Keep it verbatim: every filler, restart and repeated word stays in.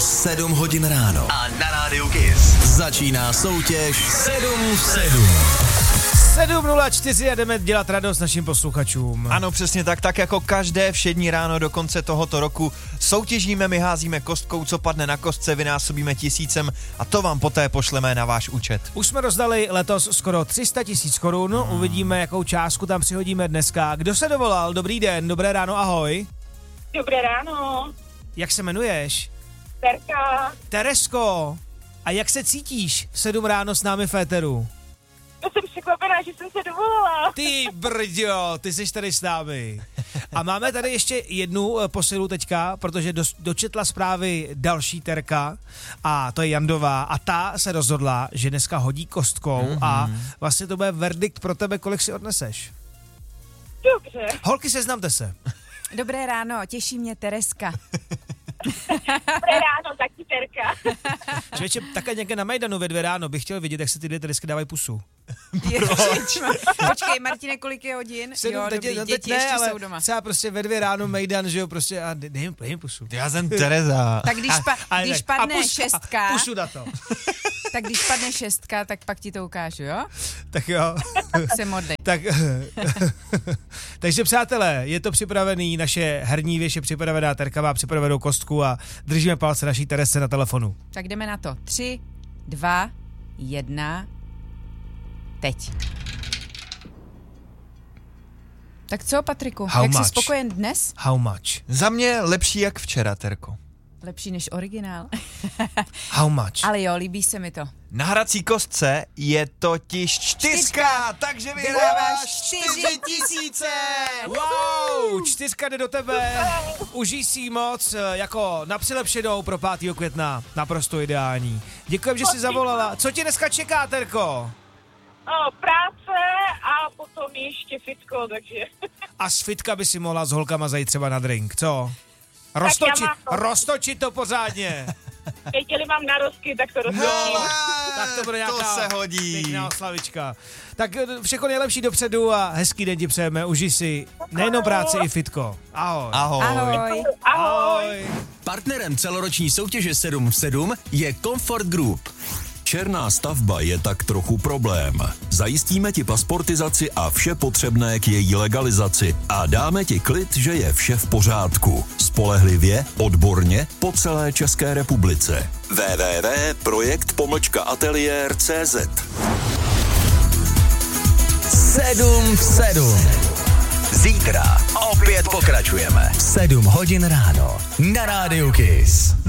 Bylo sedm hodin ráno a na rádiu Kiss začíná soutěž sedm v sedm. sedm nula čtyři a jdeme dělat radost našim posluchačům. Ano, přesně tak, tak jako každé všední ráno do konce tohoto roku soutěžíme, my házíme kostkou, co padne na kostce, vynásobíme tisícem a to vám poté pošleme na váš účet. Už jsme rozdali letos skoro tři sta tisíc korun, hmm. uvidíme, jakou částku tam přihodíme dneska. Kdo se dovolal? Dobrý den, dobré ráno, ahoj. Dobré ráno. Jak se jmenuješ? Terka. Teresko, a jak se cítíš v sedm ráno s námi v éteru? To jsem překvapená, že jsem se dovolala. Ty brďo, ty jsi tady s námi. A máme tady ještě jednu posilu teďka, protože do, dočetla zprávy další Terka a to je Jandová a ta se rozhodla, že dneska hodí kostkou mm-hmm. a vlastně to bude verdikt pro tebe, kolik si odneseš. Dobře. Holky, seznamte se. Dobré ráno, těší mě Tereska. Dobré ráno, taky Terka. Člověče, také někde na Majdanu ve dvě ráno bych chtěl vidět, jak se ty dvě Teresky dávají pusu. Ježišma. Počkej, Martine, kolik je hodin? Sedm, jo, teď, dobrý, no, děti ne, ještě ale jsou doma. třeba prostě ve dvě ráno Mejdan, že jo, prostě a dej jim, dej jim pusu. Já jsem Tereza. Tak když, pa, A, když tak, padne a pusu, šestka, a pusu na to. tak když padne šestka, tak pak ti to ukážu, jo? Tak jo. Se modli. Tak, takže přátelé, je to připravený, naše herní věž je připravená, Terka má připravenou kostku a držíme palce naší Teresce na telefonu. Tak jdeme na to. Tři, dva, jedna, teď. Tak co, Patriku, How jak much? jsi spokojen dnes? How much? Za mě lepší jak včera, Terko. Lepší než originál. How much? Ale jo, líbí se mi to. Na hrací kostce je totiž čtyřka, takže vyhráváš čtyři tisíce. Wow, čtyřka jde do tebe, užij si ji moc, jako na přilepšenou pro pátého května, naprosto ideální. Děkujem, že jsi zavolala. Co ti dneska čeká, Terko? O, práce a potom ještě fitko, takže... A z fitka by si mohla s holkama zajít třeba na drink, co? Roztočit, mám- roztočit to pořádně. Věděli mám narozky, tak to rozhodím. Tak to bude nějaká to se hodí. pěkná oslavička. Tak všechno nejlepší dopředu a hezký den ti přejeme. Užij si nejenom práci, i fitko. Ahoj. Ahoj. Ahoj. Ahoj. Partnerem celoroční soutěže sedm v sedm je Comfort Group. Černá stavba je tak trochu problém. Zajistíme ti pasportizaci a vše potřebné k její legalizaci a dáme ti klid, že je vše v pořádku. Spolehlivě, odborně, po celé České republice. w w w tečka projekt pomlčka ateliér tečka cé zet sedm v sedm. Zítra opět pokračujeme. sedm hodin ráno na rádiu Kiss.